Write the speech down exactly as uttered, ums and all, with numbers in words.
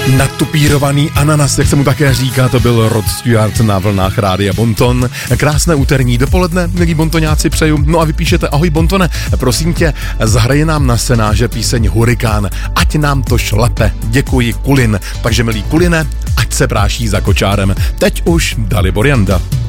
Natupírovaný ananas, jak se mu také říká, to byl Rod Stewart na vlnách Rádia Bonton. Krásné úterní dopoledne, milí bontoňáci, přeju. No a vy píšete, ahoj Bontone, prosím tě, zahraje nám na senáře píseň Hurikán, ať nám to šlape, děkuji Kulin. Takže milí Kuline, ať se práší za kočárem. Teď už Dalibor Janda.